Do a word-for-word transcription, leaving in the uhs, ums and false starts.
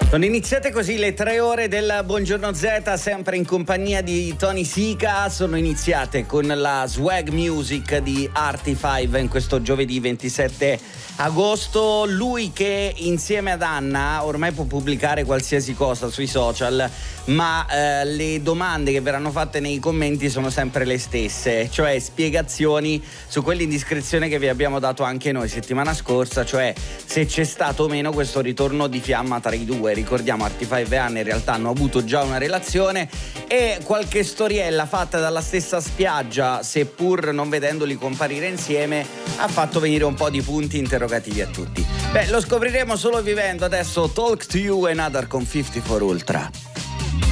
Sono iniziate così le tre ore del Buongiorno Z, sempre in compagnia di Tony Sica. Sono iniziate con la swag music di Artifive in questo giovedì ventisette agosto. Lui che insieme ad Anna ormai può pubblicare qualsiasi cosa sui social, ma eh, le domande che verranno fatte nei commenti sono sempre le stesse, cioè spiegazioni su quell'indiscrezione che vi abbiamo dato anche noi settimana scorsa, cioè se c'è stato o meno questo ritorno di fiamma tra i due. Ricordiamo, Artifive e Anna in realtà hanno avuto già una relazione, e qualche storiella fatta dalla stessa spiaggia, seppur non vedendoli comparire insieme, ha fatto venire un po' di punti interrogativi a tutti. Beh, lo scopriremo solo vivendo. Adesso Talk to You and Other con cinquantaquattro Ultra.